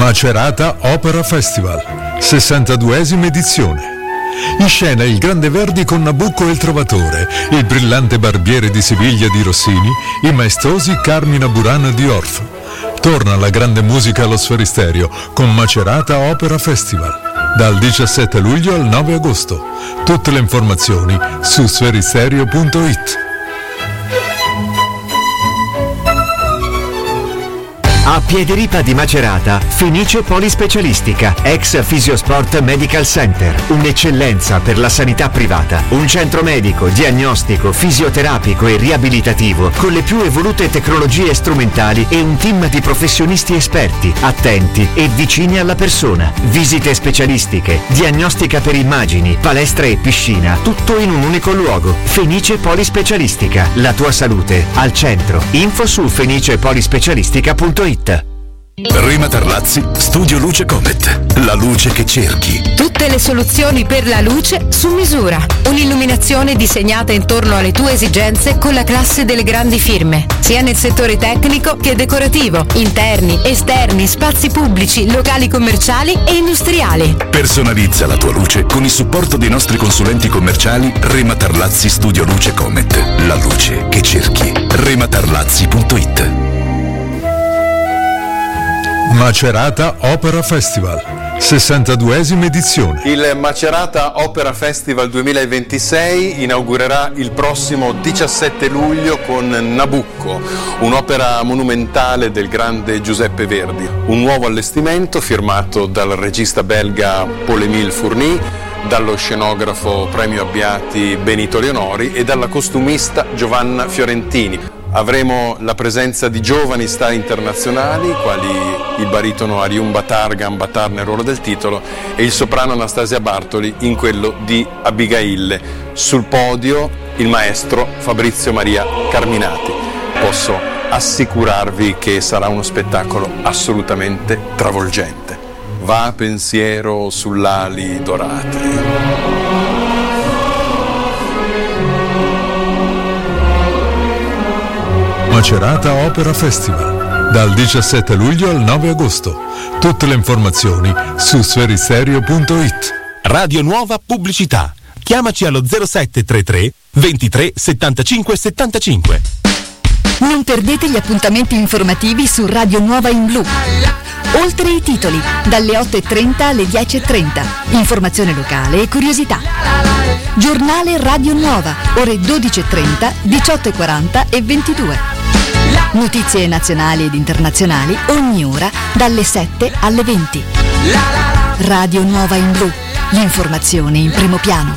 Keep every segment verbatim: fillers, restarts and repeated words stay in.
Macerata Opera Festival, sessantaduesima edizione. In scena il Grande Verdi con Nabucco e il Trovatore, il brillante Barbiere di Siviglia di Rossini, i maestosi Carmina Burana di Orff. Torna la grande musica allo Sferisterio con Macerata Opera Festival, dal diciassette luglio al nove agosto. Tutte le informazioni su sferisterio punto it. A Piediripa di Macerata, Fenice Polispecialistica, ex Fisiosport Medical Center, un'eccellenza per la sanità privata, un centro medico, diagnostico, fisioterapico e riabilitativo con le più evolute tecnologie strumentali e un team di professionisti esperti, attenti e vicini alla persona. Visite specialistiche, diagnostica per immagini, palestra e piscina, tutto in un unico luogo. Fenice Polispecialistica, la tua salute al centro. Info su fenice polispecialistica punto it. Rema Tarlazzi, Studio Luce Comet, la luce che cerchi. Tutte le soluzioni per la luce su misura. Un'illuminazione disegnata intorno alle tue esigenze con la classe delle grandi firme, sia nel settore tecnico che decorativo, interni, esterni, spazi pubblici, locali commerciali e industriali. Personalizza la tua luce con il supporto dei nostri consulenti commerciali. Rema Tarlazzi, Studio Luce Comet, la luce che cerchi. rema tarlazzi punto it. Macerata Opera Festival, sessantaduesima edizione. Il Macerata Opera Festival duemilaventisei inaugurerà il prossimo diciassette luglio con Nabucco, un'opera monumentale del grande Giuseppe Verdi. Un nuovo allestimento firmato dal regista belga Paul-Émile Fourny, dallo scenografo premio Abbiati Benito Leonori e dalla costumista Giovanna Fiorentini. Avremo la presenza di giovani star internazionali, quali il baritono Ariun Batar, Batar nel ruolo del titolo, e il soprano Anastasia Bartoli in quello di Abigail. Sul podio il maestro Fabrizio Maria Carminati. Posso assicurarvi che sarà uno spettacolo assolutamente travolgente. Va pensiero sull'ali dorate. Macerata Opera Festival, dal diciassette luglio al nove agosto. Tutte le informazioni su sferisterio punto it. Radio Nuova Pubblicità. Chiamaci allo zero sette tre tre ventitré settantacinque settantacinque. Non perdete gli appuntamenti informativi su Radio Nuova in Blu. Oltre i titoli, dalle otto e trenta alle dieci e trenta. Informazione locale e curiosità. Giornale Radio Nuova, ore dodici e trenta, diciotto e quaranta e ventidue. Notizie nazionali ed internazionali ogni ora dalle sette alle venti. Radio Nuova in Blu, l'informazione in primo piano.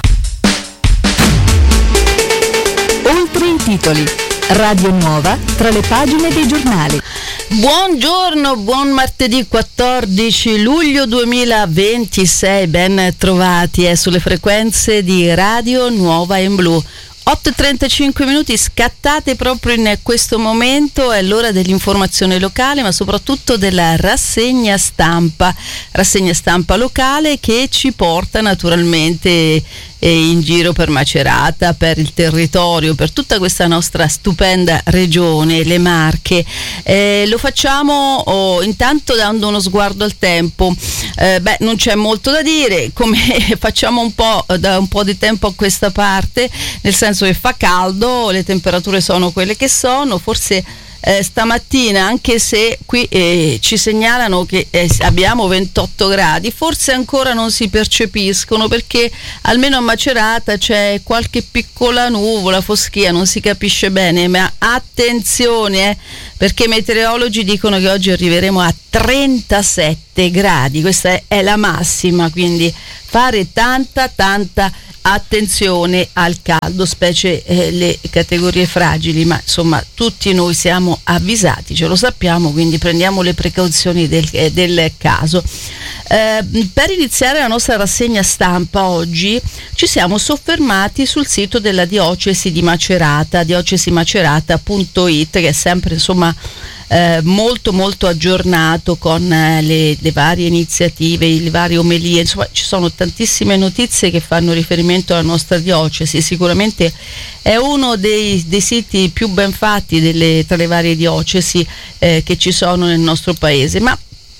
Oltre i titoli, Radio Nuova tra le pagine dei giornali. Buongiorno, buon martedì quattordici luglio duemilaventisei, ben trovati eh, sulle frequenze di Radio Nuova in Blu. otto e trentacinque minuti scattate proprio in questo momento, è l'ora dell'informazione locale, ma soprattutto della rassegna stampa, rassegna stampa locale che ci porta naturalmente in giro per Macerata, per il territorio, per tutta questa nostra stupenda regione, le Marche. Eh, lo facciamo oh, intanto dando uno sguardo al tempo. Eh, beh, non c'è molto da dire, come facciamo un po' da un po' di tempo a questa parte, nel senso che fa caldo, le temperature sono quelle che sono, forse Eh, stamattina, anche se qui eh, ci segnalano che eh, abbiamo ventotto gradi, forse ancora non si percepiscono, perché almeno a Macerata c'è qualche piccola nuvola, foschia, non si capisce bene, ma attenzione eh, perché i meteorologi dicono che oggi arriveremo a trentasette gradi, questa è, è la massima, quindi fare tanta tanta attenzione al caldo, specie eh, le categorie fragili, ma insomma tutti noi siamo avvisati, ce lo sappiamo, quindi prendiamo le precauzioni del, eh, del caso. Eh, per iniziare la nostra rassegna stampa oggi ci siamo soffermati sul sito della diocesi di Macerata, diocesi macerata punto it, che è sempre insomma Eh, molto molto aggiornato con eh, le, le varie iniziative, le varie omelie, insomma ci sono tantissime notizie che fanno riferimento alla nostra diocesi. Sicuramente è uno dei, dei siti più ben fatti delle, tra le varie diocesi eh, che ci sono nel nostro paese, ma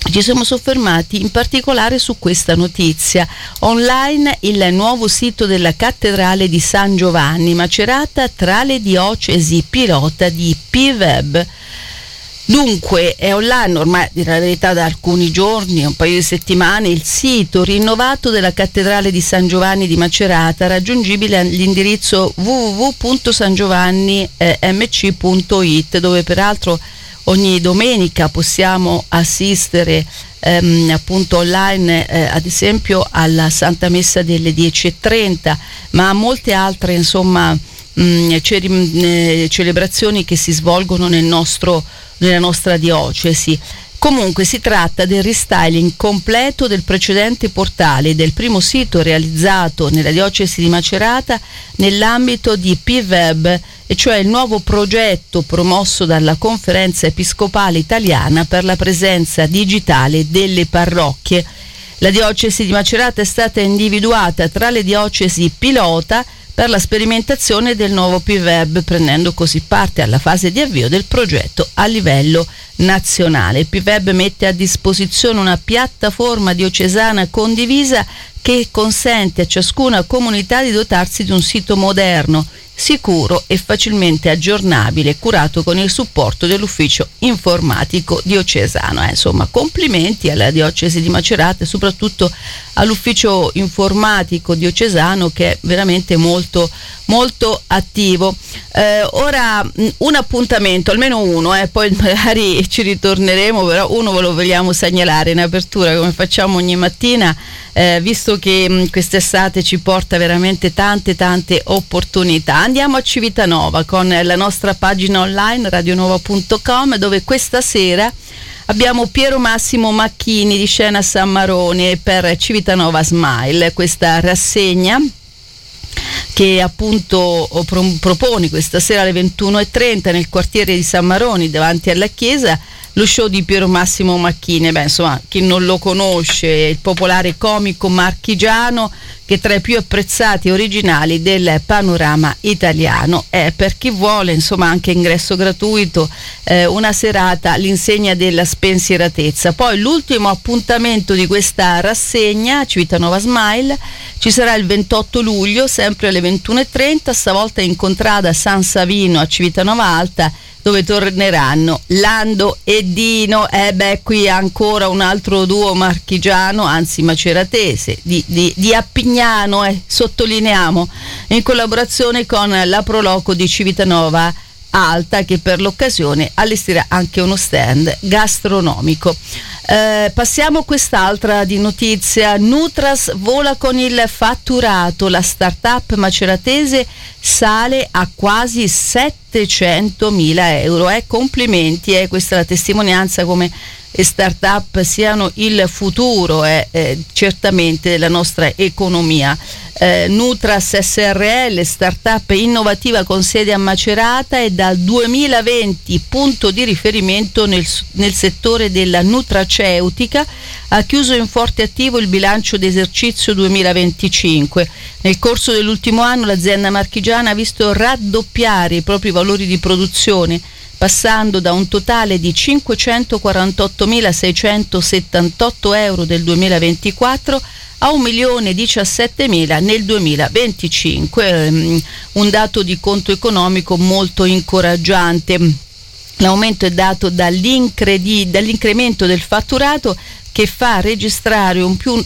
ci siamo soffermati in particolare su questa notizia. Online il nuovo sito della Cattedrale di San Giovanni Macerata tra le diocesi pilota di P V E B. Dunque è online ormai, direi la verità, da alcuni giorni, un paio di settimane, il sito rinnovato della Cattedrale di San Giovanni di Macerata, raggiungibile all'indirizzo w w w punto san giovanni m c punto i t, dove peraltro ogni domenica possiamo assistere ehm, appunto online eh, ad esempio alla Santa Messa delle dieci e trenta, ma a molte altre insomma mh, cere- eh, celebrazioni che si svolgono nel nostro, nella nostra diocesi. Comunque si tratta del restyling completo del precedente portale, del primo sito realizzato nella diocesi di Macerata nell'ambito di P V E B, e cioè il nuovo progetto promosso dalla Conferenza Episcopale Italiana per la presenza digitale delle parrocchie. La diocesi di Macerata è stata individuata tra le diocesi pilota per la sperimentazione del nuovo P V E B, prendendo così parte alla fase di avvio del progetto a livello nazionale. Il P V E B mette a disposizione una piattaforma diocesana condivisa che consente a ciascuna comunità di dotarsi di un sito moderno, sicuro e facilmente aggiornabile, curato con il supporto dell'ufficio informatico diocesano. Eh, insomma, complimenti alla diocesi di Macerata e soprattutto all'ufficio informatico diocesano, che è veramente molto molto attivo. Eh, ora un appuntamento, almeno uno, eh, poi magari ci ritorneremo, però uno ve lo vogliamo segnalare in apertura, come facciamo ogni mattina, eh, visto che mh, quest'estate ci porta veramente tante tante opportunità. Andiamo a Civitanova con la nostra pagina online radionova punto com, dove questa sera abbiamo Piero Massimo Macchini di Scena San Marone per Civitanova Smile, questa rassegna che appunto pro- propone questa sera alle ventuno e trenta nel quartiere di San Maroni, davanti alla chiesa, lo show di Piero Massimo Macchini. Beh, insomma, chi non lo conosce, il popolare comico marchigiano che tra i più apprezzati e originali del panorama italiano. È, per chi vuole, insomma, anche ingresso gratuito, eh, una serata all'insegna della spensieratezza. Poi l'ultimo appuntamento di questa rassegna, Civitanova Smile, ci sarà il ventotto luglio, sempre alle ventuno e trenta, stavolta in contrada San Savino a Civitanova Alta, dove torneranno Lando e Dino. E eh beh, qui ancora un altro duo marchigiano, anzi maceratese, di, di, di Appignano, eh, sottolineiamo, in collaborazione con la Proloco di Civitanova Alta, che per l'occasione allestirà anche uno stand gastronomico. Eh, passiamo a quest'altra di notizia. Nutras vola con il fatturato, la startup maceratese sale a quasi settecentomila euro. Eh, complimenti, eh, questa è la testimonianza come le start-up siano il futuro eh, eh, certamente della nostra economia. Eh, Nutras S R L, startup innovativa con sede a Macerata, e dal duemilaventi punto di riferimento nel, nel settore della nutraceutica, ha chiuso in forte attivo il bilancio d'esercizio duemilaventicinque. Nel corso dell'ultimo anno l'azienda marchigiana ha visto raddoppiare i propri valori di produzione, passando da un totale di cinquecentoquarantottomilaseicentosettantotto euro del duemilaventiquattro a un milione diciassettemila nel duemilaventicinque, un dato di conto economico molto incoraggiante. L'aumento è dato dall'incredi- dall'incremento del fatturato, che fa registrare un più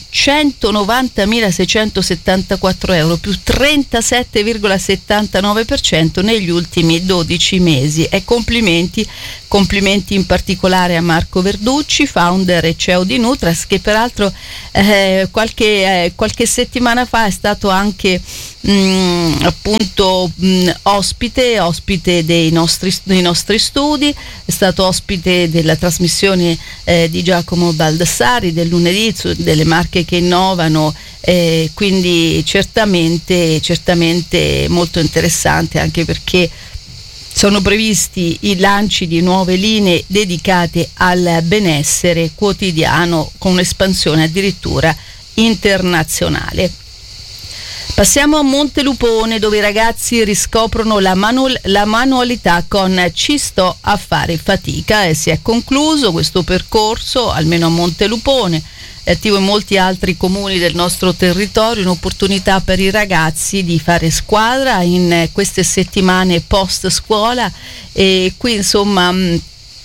centonovantamilaseicentosettantaquattro euro, più trentasette virgola settantanove per cento negli ultimi dodici mesi. E complimenti, complimenti in particolare a Marco Verducci, founder e C E O di Nutras, che peraltro eh, qualche, eh, qualche settimana fa è stato anche mh, appunto mh, ospite, ospite dei nostri, dei nostri studi, è stato ospite della trasmissione eh, di Giacomo Baldassari del lunedì delle Marche che innovano, eh, quindi certamente, certamente molto interessante, anche perché sono previsti i lanci di nuove linee dedicate al benessere quotidiano, con un'espansione addirittura internazionale. Passiamo a Montelupone, dove i ragazzi riscoprono la, manu- la manualità con Ci sto a fare fatica, e si è concluso questo percorso, almeno a Montelupone. È attivo in molti altri comuni del nostro territorio, un'opportunità per i ragazzi di fare squadra in queste settimane post scuola, e qui insomma mh,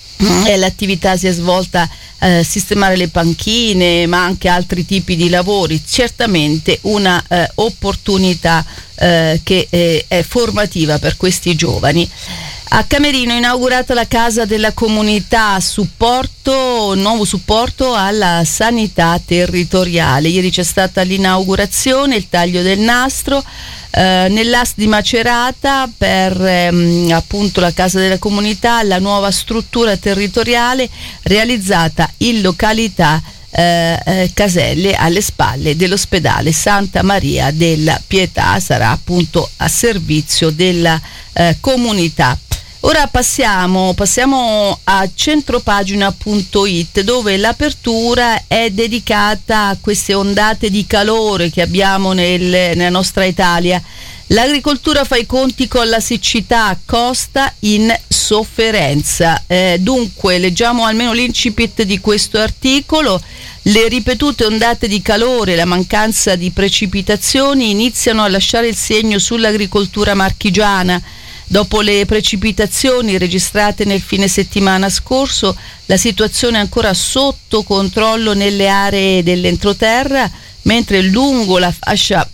l'attività si è svolta eh, sistemare le panchine, ma anche altri tipi di lavori. Certamente una eh, opportunità eh, che eh, è formativa per questi giovani. A Camerino è inaugurata la Casa della Comunità, supporto, nuovo supporto alla sanità territoriale. Ieri c'è stata l'inaugurazione, il taglio del nastro eh, nell'A S di Macerata per ehm, appunto la Casa della Comunità, la nuova struttura territoriale realizzata in località Eh, eh, Caselle, alle spalle dell'ospedale Santa Maria della Pietà. Sarà appunto a servizio della eh, comunità. Ora passiamo, passiamo a centropagina punto it, dove l'apertura è dedicata a queste ondate di calore che abbiamo nel, nella nostra Italia. L'agricoltura fa i conti con la siccità, costa in sofferenza. Eh, dunque, leggiamo almeno l'incipit di questo articolo. Le ripetute ondate di calore e la mancanza di precipitazioni iniziano a lasciare il segno sull'agricoltura marchigiana. Dopo le precipitazioni registrate nel fine settimana scorso, la situazione è ancora sotto controllo nelle aree dell'entroterra, mentre lungo la fascia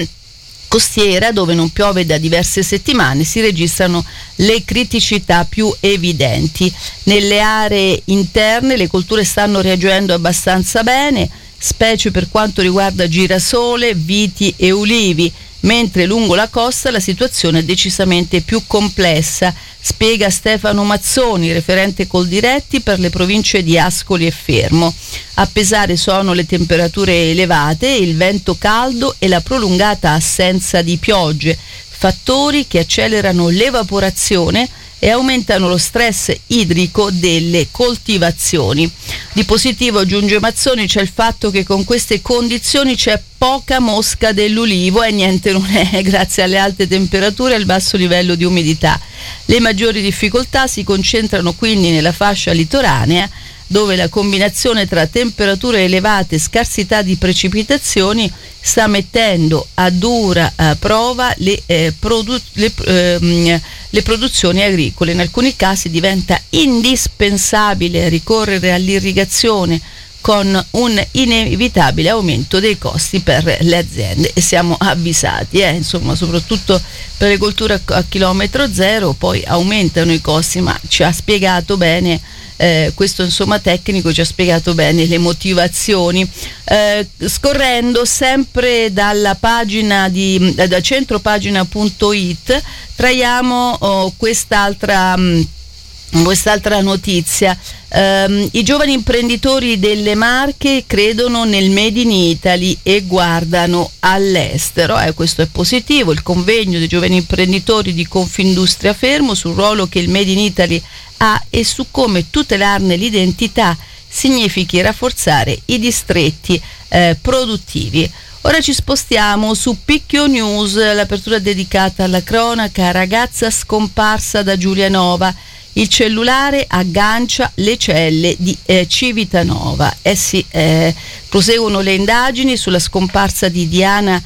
costiera, dove non piove da diverse settimane, si registrano le criticità più evidenti. Nelle aree interne le colture stanno reagendo abbastanza bene, specie per quanto riguarda girasole, viti e ulivi, mentre lungo la costa la situazione è decisamente più complessa, spiega Stefano Mazzoni, referente Coldiretti per le province di Ascoli e Fermo. A pesare sono le temperature elevate, il vento caldo e la prolungata assenza di piogge, fattori che accelerano l'evaporazione e aumentano lo stress idrico delle coltivazioni. Di positivo, aggiunge Mazzoni, c'è il fatto che con queste condizioni c'è poca mosca dell'ulivo e niente non è, grazie alle alte temperature e al basso livello di umidità. Le maggiori difficoltà si concentrano quindi nella fascia litoranea, dove la combinazione tra temperature elevate e scarsità di precipitazioni sta mettendo a dura uh, prova le, eh, produ- le, ehm, le produzioni agricole. In alcuni casi diventa indispensabile ricorrere all'irrigazione, con un inevitabile aumento dei costi per le aziende, e siamo avvisati, eh, insomma, soprattutto per le colture a, a chilometro zero, poi aumentano i costi, ma ci ha spiegato bene Eh, questo insomma tecnico ci ha spiegato bene le motivazioni. Eh, scorrendo sempre dalla pagina di eh, da centropagina punto it traiamo oh, quest'altra mh, quest'altra notizia. Um, I giovani imprenditori delle Marche credono nel Made in Italy e guardano all'estero. Eh, questo è positivo. Il convegno dei giovani imprenditori di Confindustria Fermo sul ruolo che il Made in Italy ha e su come tutelarne l'identità significhi rafforzare i distretti eh, produttivi. Ora ci spostiamo su Picchio News, l'apertura dedicata alla cronaca: ragazza scomparsa da Giulianova. Il cellulare aggancia le celle di eh, Civitanova. Eh sì, eh, proseguono le indagini sulla scomparsa di Diana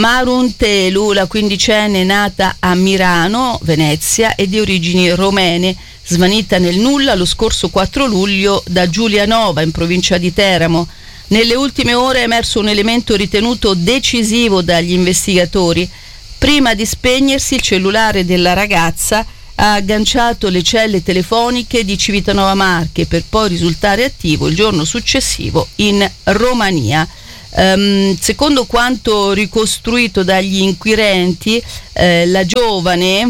Maruntelu, la quindicenne nata a Mirano, Venezia, e di origini romene, svanita nel nulla lo scorso quattro luglio da Giulianova, in provincia di Teramo. Nelle ultime ore è emerso un elemento ritenuto decisivo dagli investigatori. Prima di spegnersi, il cellulare della ragazza ha agganciato le celle telefoniche di Civitanova Marche, per poi risultare attivo il giorno successivo in Romania. Um, secondo quanto ricostruito dagli inquirenti, eh, la giovane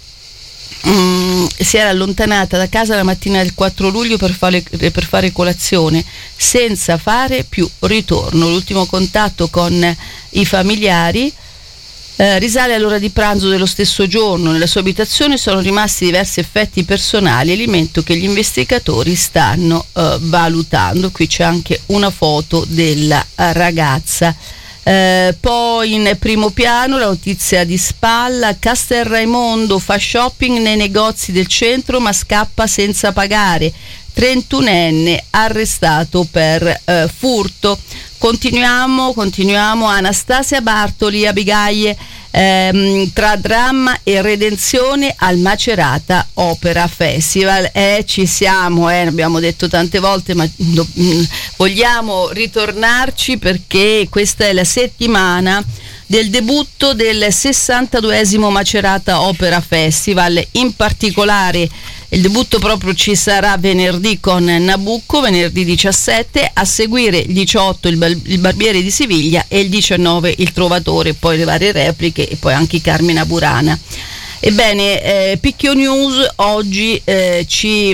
um, si era allontanata da casa la mattina del quattro luglio per fare, per fare colazione, senza fare più ritorno. L'ultimo contatto con i familiari Eh, risale all'ora di pranzo dello stesso giorno. Nella sua abitazione sono rimasti diversi effetti personali, elemento che gli investigatori stanno eh, valutando. Qui c'è anche una foto della ragazza. Eh, poi in primo piano la notizia di spalla: Castelraimondo fa shopping nei negozi del centro ma scappa senza pagare, trentunenne arrestato per eh, furto. Continuiamo, continuiamo, Anastasia Bartoli, Abigail, ehm, tra dramma e redenzione al Macerata Opera Festival. Eh, ci siamo, eh, l'abbiamo detto tante volte, ma do, mh, vogliamo ritornarci perché questa è la settimana del debutto del sessantaduesimo Macerata Opera Festival. In particolare il debutto proprio ci sarà venerdì con Nabucco, venerdì diciassette, a seguire il diciotto il, Bar- il Barbiere di Siviglia e il diciannove il Trovatore, poi le varie repliche e poi anche Carmina Burana. Ebbene, eh, Picchio News oggi eh, ci,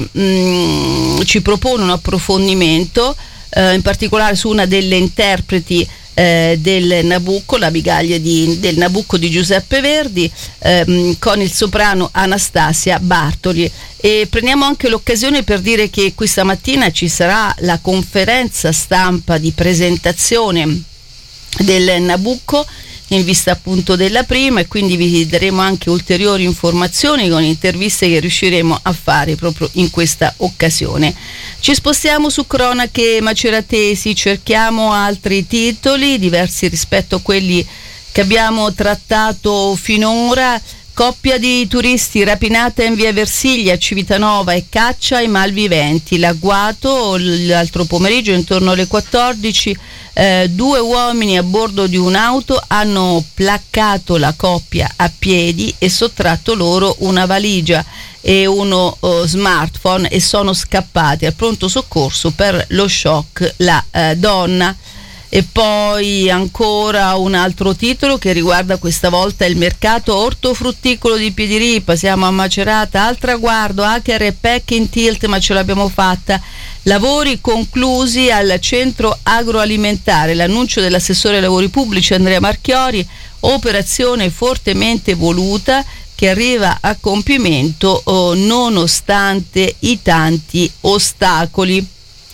mh, ci propone un approfondimento, eh, in particolare su una delle interpreti Eh, del Nabucco, la Bigaglia di, del Nabucco di Giuseppe Verdi, ehm, con il soprano Anastasia Bartoli. E prendiamo anche l'occasione per dire che questa mattina ci sarà la conferenza stampa di presentazione del Nabucco in vista appunto della prima, e quindi vi daremo anche ulteriori informazioni con interviste che riusciremo a fare proprio in questa occasione. Ci spostiamo su cronache maceratesi, cerchiamo altri titoli diversi rispetto a quelli che abbiamo trattato finora. Coppia di turisti rapinata in via Versiglia, Civitanova, e caccia ai malviventi. L'agguato l'altro pomeriggio intorno alle quattordici, eh, due uomini a bordo di un'auto hanno placcato la coppia a piedi e sottratto loro una valigia e uno uh, smartphone e sono scappati. Al pronto soccorso per lo shock la uh, donna. E poi ancora un altro titolo che riguarda questa volta il mercato ortofrutticolo di Piediripa. Siamo a Macerata al traguardo, hacker e pack in tilt, ma ce l'abbiamo fatta. Lavori conclusi al centro agroalimentare, l'annuncio dell'assessore ai lavori pubblici Andrea Marchiori, operazione fortemente voluta che arriva a compimento oh, nonostante i tanti ostacoli.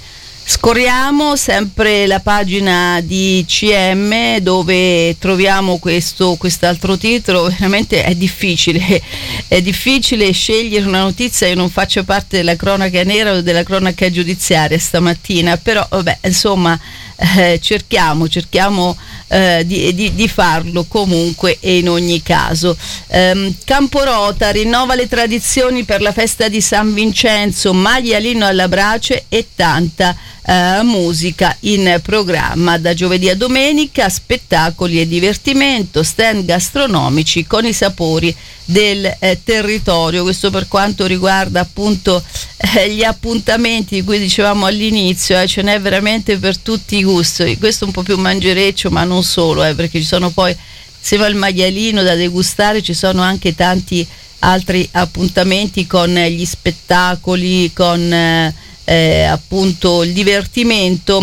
Scorriamo sempre la pagina di C M dove troviamo questo quest'altro titolo. Veramente è difficile, è difficile scegliere una notizia che non faccia parte della cronaca nera o della cronaca giudiziaria stamattina, però vabbè, insomma, eh, cerchiamo, cerchiamo eh, di, di, di farlo comunque e in ogni caso. Um, Camporota rinnova le tradizioni per la festa di San Vincenzo, maialino alla brace e tanta Uh, musica in programma da giovedì a domenica, spettacoli e divertimento, stand gastronomici con i sapori del eh, territorio. Questo per quanto riguarda appunto eh, gli appuntamenti di cui dicevamo all'inizio, eh, ce n'è veramente per tutti i gusti. Questo un po' più mangereccio, ma non solo, eh, perché ci sono poi, insieme al maialino da degustare, ci sono anche tanti altri appuntamenti con eh, gli spettacoli, con eh, Eh, appunto il divertimento.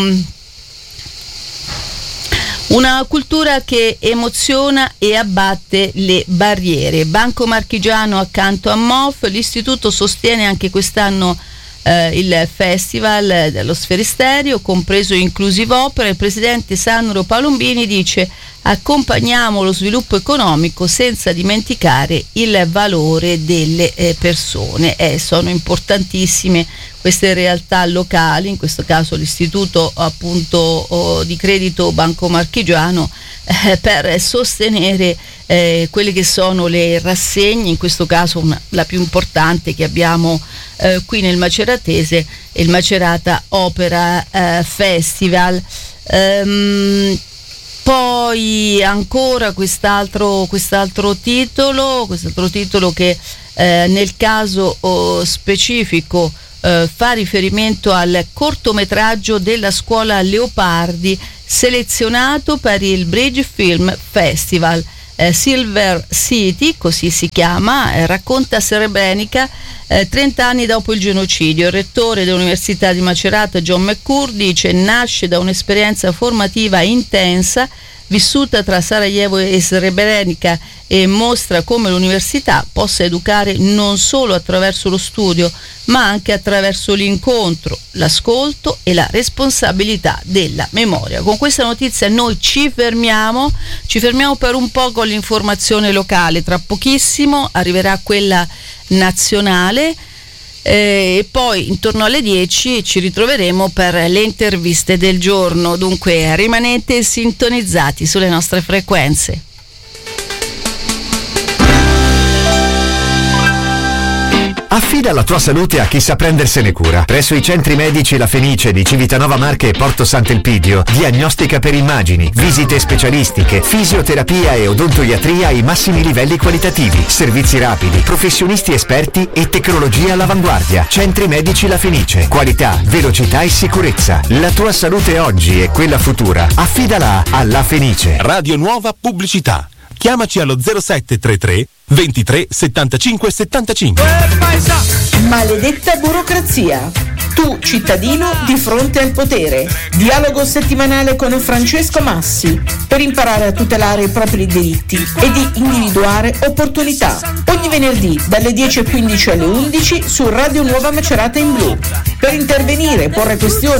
Una cultura che emoziona e abbatte le barriere. Banco Marchigiano accanto a M O F, l'istituto sostiene anche quest'anno eh, il festival dello Sferisterio, compreso Inclusive Opera. Il presidente Sandro Palombini dice: accompagniamo lo sviluppo economico senza dimenticare il valore delle eh, persone. Eh, sono importantissime queste realtà locali, in questo caso l'istituto appunto oh, di credito Banco Marchigiano, eh, per sostenere eh, quelle che sono le rassegne, in questo caso una, la più importante che abbiamo eh, qui nel Maceratese, il Macerata Opera eh, Festival. Um, Poi ancora quest'altro, quest'altro titolo, quest'altro titolo che eh, nel caso oh, specifico eh, fa riferimento al cortometraggio della scuola Leopardi selezionato per il Bridge Film Festival. Eh, Silver City, così si chiama, eh, racconta Srebrenica eh, trenta anni dopo il genocidio. Il rettore dell'Università di Macerata, John McCourt, dice: nasce da un'esperienza formativa intensa vissuta tra Sarajevo e Srebrenica, e mostra come l'università possa educare non solo attraverso lo studio, ma anche attraverso l'incontro, l'ascolto e la responsabilità della memoria. Con questa notizia noi ci fermiamo, ci fermiamo per un po' con l'informazione locale. Tra pochissimo arriverà quella nazionale eh, e poi intorno alle dieci ci ritroveremo per le interviste del giorno. Dunque rimanete sintonizzati sulle nostre frequenze. Affida la tua salute a chi sa prendersene cura. Presso i centri medici La Fenice di Civitanova Marche e Porto Sant'Elpidio, diagnostica per immagini, visite specialistiche, fisioterapia e odontoiatria ai massimi livelli qualitativi, servizi rapidi, professionisti esperti e tecnologia all'avanguardia. Centri medici La Fenice, qualità, velocità e sicurezza. La tua salute oggi e quella futura, affidala a La Fenice. Radio Nuova Pubblicità. Chiamaci allo zero sette tre tre ventitré settantacinque settantacinque. Maledetta burocrazia. Tu, cittadino, di fronte al potere. Dialogo settimanale con Francesco Massi per imparare a tutelare i propri diritti e di individuare opportunità. Ogni venerdì dalle dieci e quindici alle undici su Radio Nuova Macerata in Blu. Per intervenire, porre questioni